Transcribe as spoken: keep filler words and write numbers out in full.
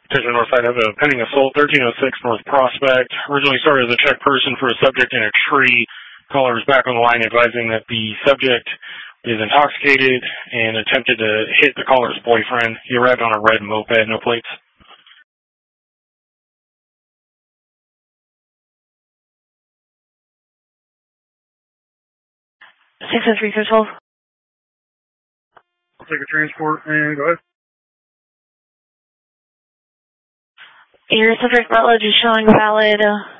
Attention Northside, have a pending assault, thirteen oh six North Prospect. Originally started as a check person for a subject in a tree. Caller is back on the line advising that the subject is intoxicated and attempted to hit the caller's boyfriend. He arrived on a red moped, no plates. six oh three twelve. I'll take a transport and go ahead. Your subject Rutledge is showing valid. Uh,